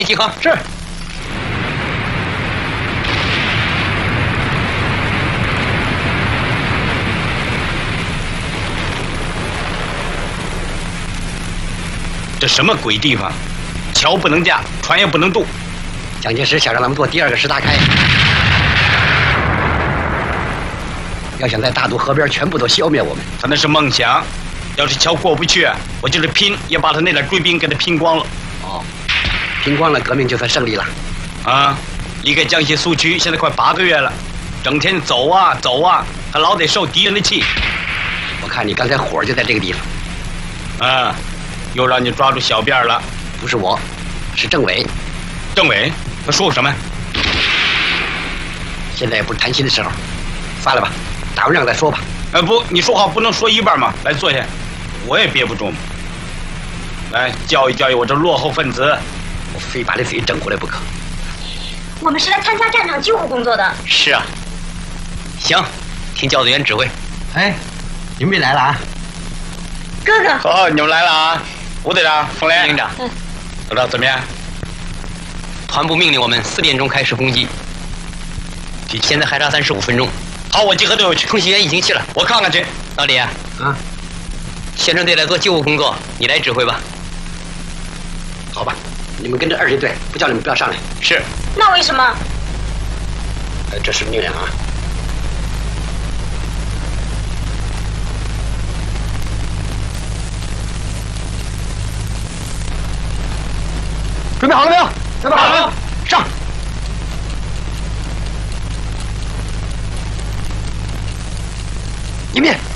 集合。 是。 这什么鬼地方？桥不能架，船也不能渡。 蒋介石想让咱们做第二个石达开，要想在大渡河边全部都消灭我们， 他那是梦想。要是桥过不去，我就是拼也把他那点追兵给他拼光了。 哦，拼光了，革命就算胜利了。 啊，离开江西苏区现在快8个月了，整天走啊走啊，还老得受敌人的气。 我看你刚才火就在这个地方。 啊，又让你抓住小辫了。 不是我，是政委。 政委，他说什么？ 现在也不是谈心的时候，算了吧，打完仗再说吧。 不，你说话不能说一半嘛。来，坐下，我也憋不住嘛。来，教育教育我这落后分子， 我非把这嘴整回来不可。 我们是来参加战场救护工作的。 是啊。行，听教导员指挥。 哎，你们来了啊？ 哥哥。 好，你们来了啊！吴队长，冯连营长， 队长怎么样？ 团部命令我们4点钟开始攻击，现在还差35分钟。 好，我集合队伍去。 通信员已经去了， 我看看去。 老李啊，县城队来做救护工作，你来指挥吧。 好吧，你们跟着2队队，不叫你们不要上来。 是。 那为什么？ 这是命令啊。 准备好了没有？准备好了没有？上！ 迎面。